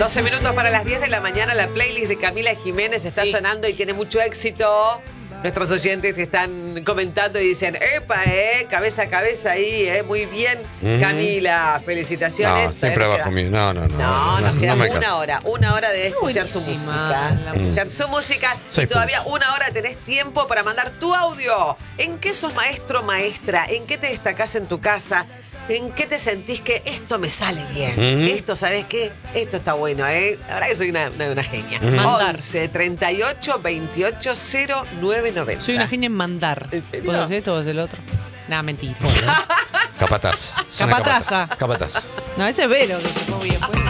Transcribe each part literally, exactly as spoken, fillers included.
doce minutos para las diez de la mañana, la playlist de Camila Jiménez está sí. sonando y tiene mucho éxito. Nuestros oyentes están comentando y dicen, epa, eh, cabeza a cabeza ahí, eh, muy bien, uh-huh. Camila, felicitaciones. No, siempre abajo mío, no, no, no. No, no nos no, queda no una hora, una hora de escuchar su música. La... Escuchar su música Seis y todavía puntos. una hora tenés tiempo para mandar tu audio. ¿En qué sos maestro o maestra? ¿En qué te destacás en tu casa? ¿En qué te sentís que esto me sale bien? Uh-huh. Esto, ¿sabes qué? Esto está bueno, ¿eh? La verdad que soy una, una, una genia. Uh-huh. Mandar. once, treinta y ocho, veintiocho, cero nueve noventa. Soy una genia en mandar. ¿En serio? ¿Puedo hacer esto o hacer el otro? Nada, mentira. Capataz. Capataza. Capataz. No, ese es Vero que se fue bien. Pues.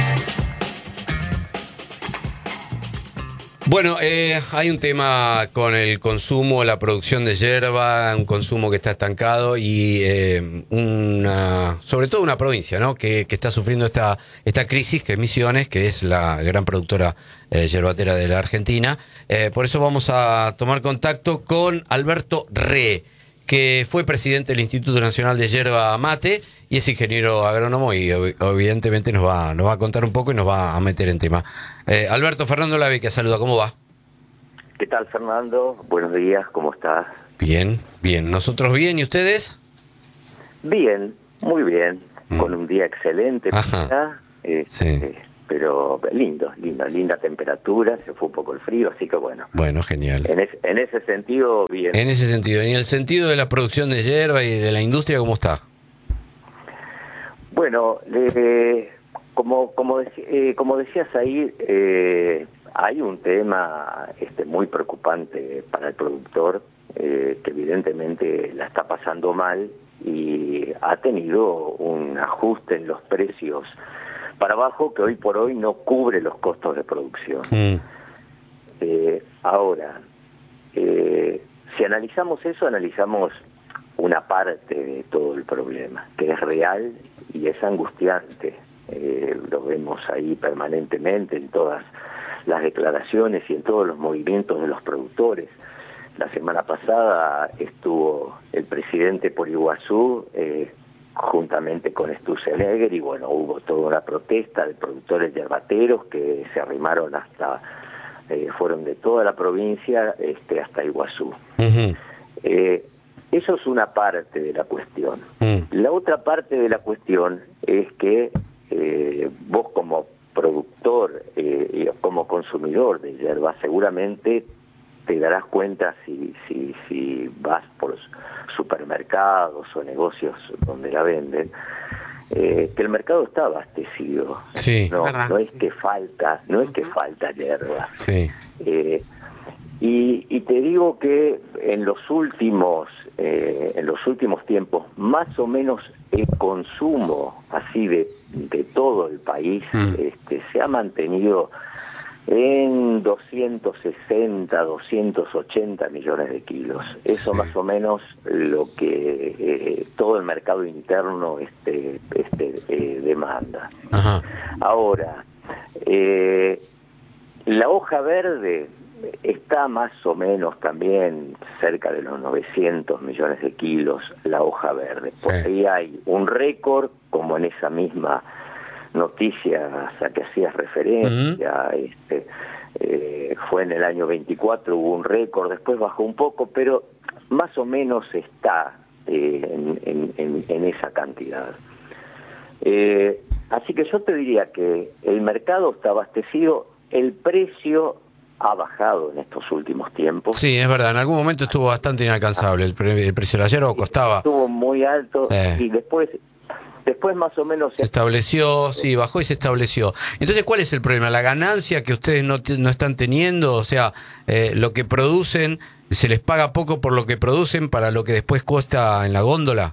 Bueno, eh, hay un tema con el consumo, la producción de yerba, un consumo que está estancado y eh, una, sobre todo una provincia, ¿no? Que, que está sufriendo esta esta crisis, que es Misiones, que es la gran productora eh, yerbatera de la Argentina. Eh, por eso vamos a tomar contacto con Alberto Re, que fue presidente del Instituto Nacional de Yerba Mate y es ingeniero agrónomo y evidentemente nos va, nos va a contar un poco y nos va a meter en tema. Eh, Alberto, Fernando Lavecchia saluda, ¿cómo va? ¿Qué tal, Fernando? Buenos días, ¿cómo estás? Bien, bien. ¿Nosotros bien y ustedes? Bien, muy bien, mm. con un día excelente, Ajá. eh, Sí. eh, pero lindo, linda, linda temperatura, se fue un poco el frío, así que bueno. Bueno, genial. En, es, en ese sentido, bien. En ese sentido, ¿en el sentido de la producción de yerba y de la industria, cómo está? Bueno, eh, como como, dec- eh, como decías ahí, eh, hay un tema este, muy preocupante para el productor, eh, que evidentemente la está pasando mal y ha tenido un ajuste en los precios para abajo que hoy por hoy no cubre los costos de producción. Mm. Eh, ahora, eh, si analizamos eso, analizamos una parte de todo el problema, que es real y es angustiante. Eh, lo vemos ahí permanentemente en todas las declaraciones y en todos los movimientos de los productores. La semana pasada estuvo el presidente por Iguazú, eh, juntamente con Sturzenegger, y bueno, hubo toda una protesta de productores yerbateros que se arrimaron hasta, eh, fueron de toda la provincia este, hasta Iguazú. Uh-huh. Eh, eso es una parte de la cuestión. Mm. La otra parte de la cuestión es que eh, vos como productor eh, y como consumidor de yerba seguramente te darás cuenta si, si, si vas por supermercados o negocios donde la venden, eh, que el mercado está abastecido. Sí. No, ¿verdad? no es que falta, no es que falta yerba. Sí. Eh, y, y te digo que en los últimos eh, en los últimos tiempos, más o menos el consumo así de, de todo el país Mm. este, se ha mantenido en doscientos sesenta, doscientos ochenta millones de kilos. Eso Sí. más o menos lo que eh, todo el mercado interno este, este eh, demanda. Ajá. Ahora, eh, la hoja verde está más o menos también cerca de los novecientos millones de kilos, la hoja verde. Por Sí. ahí hay un récord, como en esa misma noticia a que hacías referencia, uh-huh. este, eh, fue en el año veinticuatro, hubo un récord, después bajó un poco, pero más o menos está eh, en, en, en, en esa cantidad. Eh, así que yo te diría que el mercado está abastecido, el precio ha bajado en estos últimos tiempos. Sí, es verdad, en algún momento estuvo bastante inalcanzable el, pre- el precio de la yerba, costaba. Estuvo muy alto Eh. y después después más o menos Se estableció, sí, bajó y se estableció. Entonces, ¿cuál es el problema? ¿La ganancia que ustedes no, t- no están teniendo? O sea, eh, lo que producen, ¿se les paga poco por lo que producen para lo que después cuesta en la góndola?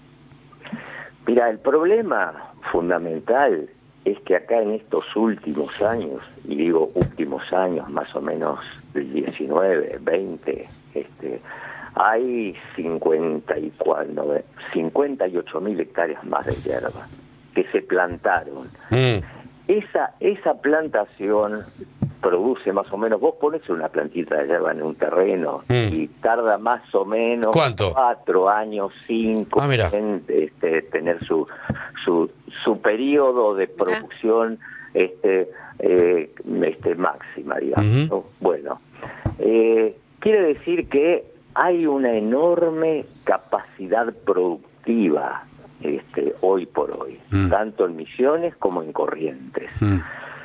Mira, el problema fundamental es que acá en estos últimos años, y digo últimos años, más o menos del diecinueve, veinte, este, hay cincuenta y cuatro, cincuenta y ocho mil hectáreas más de yerba que se plantaron. Mm. Esa, esa plantación produce más o menos, vos pones una plantita de yerba en un terreno Mm. y tarda más o menos ¿Cuánto? cuatro años, cinco, Ah, mira. en este, tener su, su, su periodo de producción este, eh, este máxima, digamos. Uh-huh. ¿no? Bueno, eh, quiere decir que hay una enorme capacidad productiva este, hoy por hoy, uh-huh. tanto en Misiones como en Corrientes. Uh-huh.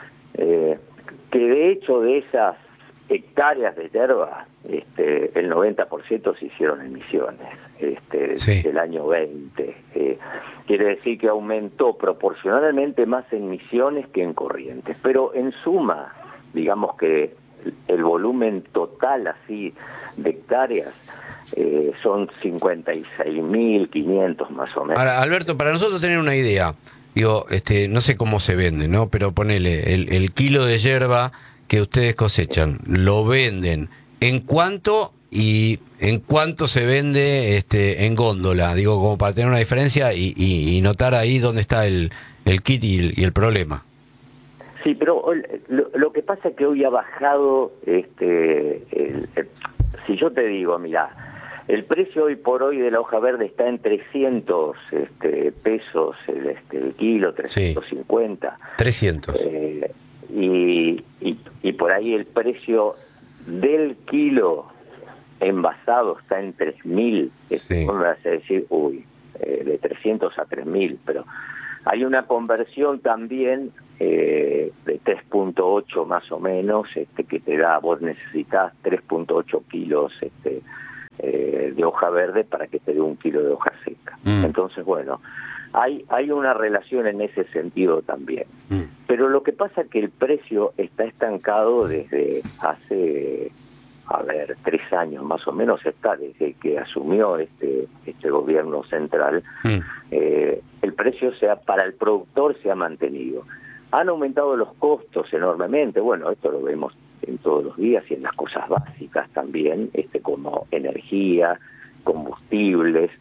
Eh, que de hecho de esas hectáreas de yerba, este, el noventa por ciento se hicieron en Misiones, este, sí. del año veinte. Eh, quiere decir que aumentó proporcionalmente más en Misiones que en Corrientes. Pero en suma, digamos que el volumen total así de hectáreas eh, son cincuenta y seis mil quinientos más o menos. Ahora, Alberto, para nosotros tener una idea, digo, este, no sé cómo se vende, ¿no? Pero ponele el, el kilo de yerba que ustedes cosechan, lo venden en cuánto y en cuánto se vende este en góndola, digo, como para tener una diferencia y, y, y notar ahí dónde está el, el kit y el, y el problema. Sí, pero lo, lo que pasa es que hoy ha bajado, este, el, el, si yo te digo, mira, el precio hoy por hoy de la hoja verde está en trescientos este, pesos el, este, el kilo, trescientos cincuenta. Sí, trescientos. Eh, y, y, y por ahí el precio del kilo envasado está en tres mil. Sí. ¿Cómo me vas a decir? Uy, eh, de trescientos a tres mil, pero hay una conversión también eh, de tres punto ocho más o menos, este, que te da, vos necesitas tres punto ocho kilos este, eh, de hoja verde para que te dé un kilo de hoja seca. Mm. Entonces, bueno, hay, hay una relación en ese sentido también. Mm. Pero lo que pasa es que el precio está estancado desde hace, a ver, tres años más o menos está, desde que asumió este, este gobierno central. Mm. Eh, el precio sea para el productor se ha mantenido. Han aumentado los costos enormemente, bueno, esto lo vemos en todos los días y en las cosas básicas también, este como energía, combustibles,